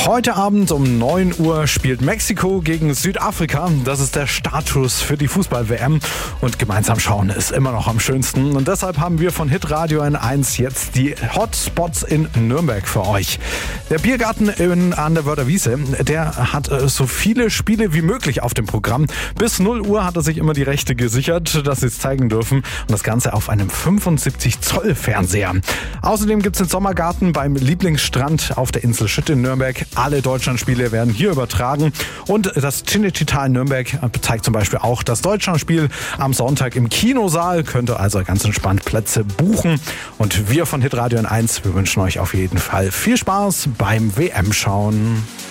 Heute Abend um 9 Uhr spielt Mexiko gegen Südafrika. Das ist der Startschuss für die Fußball-WM. Und gemeinsam schauen ist immer noch am schönsten. Und deshalb haben wir von Hitradio N1 jetzt die Hotspots in Nürnberg für euch. Der Biergarten an der Wörther-Wiese, der hat so viele Spiele wie möglich auf dem Programm. Bis 0 Uhr hat er sich immer die Rechte gesichert, dass sie es zeigen dürfen. Und das Ganze auf einem 75-Zoll-Fernseher. Außerdem gibt es den Sommergarten beim Lieblingsstrand auf der Insel Schütt in Nürnberg. Alle Deutschlandspiele werden hier übertragen. Und das Cinecittà Nürnberg zeigt zum Beispiel auch das Deutschlandspiel am Sonntag im Kinosaal. Könnt ihr also ganz entspannt Plätze buchen. Und wir von Hitradio N1, wir wünschen euch auf jeden Fall viel Spaß beim WM-Schauen.